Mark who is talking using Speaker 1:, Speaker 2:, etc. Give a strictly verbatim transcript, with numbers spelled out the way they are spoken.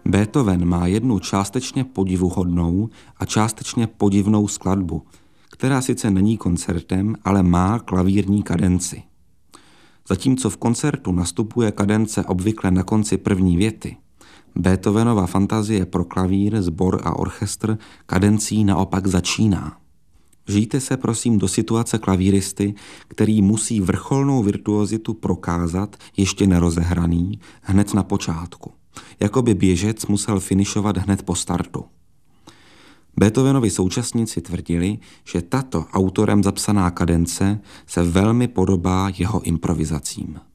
Speaker 1: Beethoven má jednu částečně podivuhodnou a částečně podivnou skladbu, která sice není koncertem, ale má klavírní kadenci. Zatímco v koncertu nastupuje kadence obvykle na konci první věty, Beethovenova fantazie pro klavír, sbor a orchestr kadencí naopak začíná. Vžijte se prosím do situace klavíristy, který musí vrcholnou virtuozitu prokázat, ještě nerozehraný, hned na počátku. Jako by běžec musel finišovat hned po startu. Beethovenovi současníci tvrdili, že tato autorem zapsaná kadence se velmi podobá jeho improvizacím.